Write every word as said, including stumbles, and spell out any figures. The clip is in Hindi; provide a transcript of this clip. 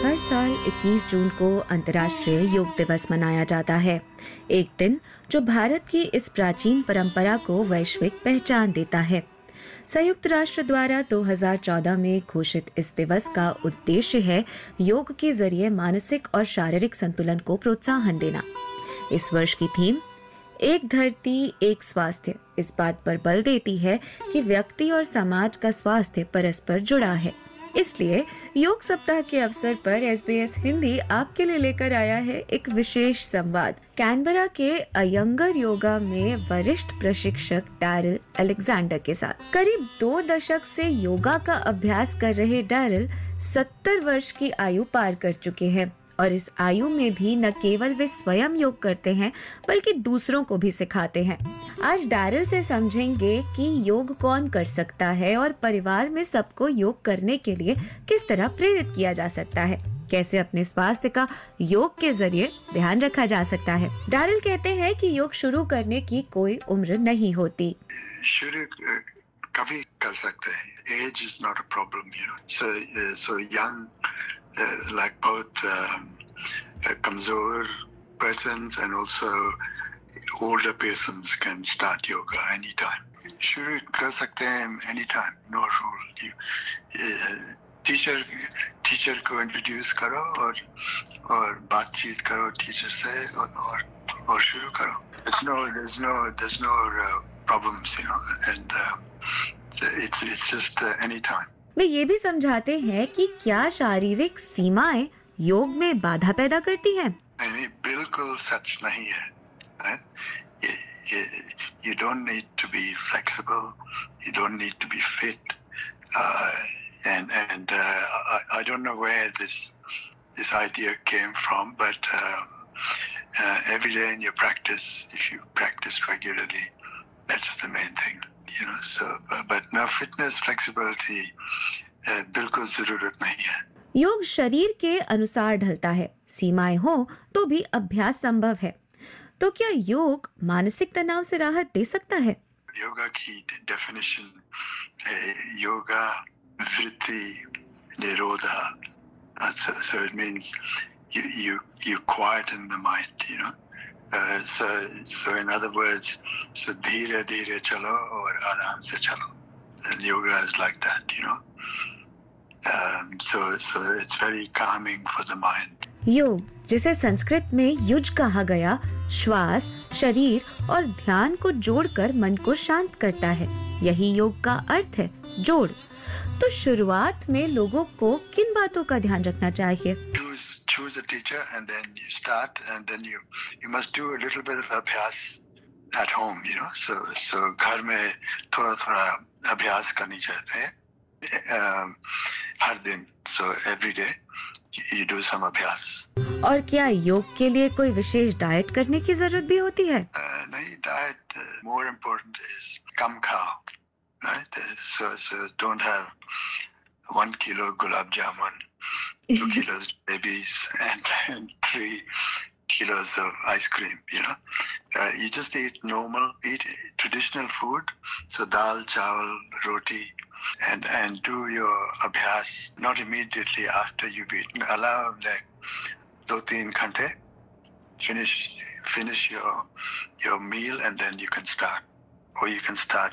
हर साल इक्कीस जून को अंतर्राष्ट्रीय योग दिवस मनाया जाता है। एक दिन जो भारत की इस प्राचीन परंपरा को वैश्विक पहचान देता है। संयुक्त राष्ट्र द्वारा दो हज़ार चौदह में घोषित इस दिवस का उद्देश्य है योग के जरिए मानसिक और शारीरिक संतुलन को प्रोत्साहन देना। इस वर्ष की थीम एक धरती एक स्वास्थ्य इस बात पर बल देती है कि व्यक्ति और समाज का स्वास्थ्य परस्पर जुड़ा है। इसलिए योग सप्ताह के अवसर पर एस बी एस हिंदी आपके लिए लेकर आया है एक विशेष संवाद कैनबरा के अयंगर योगा में वरिष्ठ प्रशिक्षक डैरिल अलेक्जेंडर के साथ। करीब दो दशक से योगा का अभ्यास कर रहे डैरिल सत्तर वर्ष की आयु पार कर चुके हैं और इस आयु में भी न केवल वे स्वयं योग करते हैं बल्कि दूसरों को भी सिखाते हैं। आज डैरिल से समझेंगे कि योग कौन कर सकता है और परिवार में सबको योग करने के लिए किस तरह प्रेरित किया जा सकता है, कैसे अपने स्वास्थ्य का योग के जरिए ध्यान रखा जा सकता है। डैरिल कहते हैं कि योग शुरू करने की कोई उम्र नहीं होती। शुरू कभी कर सकते हैं। Age is not a problem, you know. So, uh, so young, uh, like both um, uh, kamzor persons and also older persons can start yoga anytime. शुरू कर सकते हैं anytime, no rule. You, uh, teacher teacher को introduce करो और और बातचीत करो teacher से और और, और शुरू करो. There's no there's no there's no uh, problems, you know, and uh, it's it's just uh, anytime. वे ये भी समझाते हैं कि क्या शारीरिक सीमाएं योग में बाधा पैदा करती हैं? नहीं, बिल्कुल सच नहीं है। You, you, you don't need to be flexible. You don't need to be fit. Uh, and and uh, I, I don't know where this this idea came from, but um, uh, every day in your practice, if you practice regularly, that's the main thing. You know, so uh, but no fitness, flexibility, uh, बिल्कुल जरूरत नहीं है। योग शरीर के अनुसार ढलता है, सीमाएं हो तो भी अभ्यास संभव है। तो क्या योग मानसिक तनाव से राहत दे सकता है? योगा की डेफिनेशन योगा वृत्ति निरोधा, so, so it means you you you quieten the mind, you know. Uh, so, so in other words, so धीरे धीरे चलो और आराम से चलो. And yoga is like that, you know. Um, so, so it's very calming for the mind. योग, जिसे संस्कृत में युज कहा गया, श्वास, शरीर और ध्यान को जोड़कर मन को शांत करता है। यही योग का अर्थ है, जोड़। तो शुरुआत में लोगों को किन बातों का ध्यान रखना चाहिए? Choose a teacher and then you start and then you you must do a little bit of abhyas at home, you know. So so घर में थोड़ा थोड़ा अभ्यास करनी चाहते हैं um, हर दिन. So every day you, you do some अभ्यास. और क्या योग के लिए कोई विशेष डाइट करने की जरूरत भी होती है? uh, नहीं, diet uh, more important is कम खाओ, right? So so don't have one kilo gulab jamun, two kilos babies, and, and three kilos of ice cream, you know. Uh, you just eat normal, eat traditional food. So dal, chawal, roti, and, and do your abhyas not immediately after you've eaten. Allow like do teen ghante, finish, finish your, your meal and then you can start. Or you can start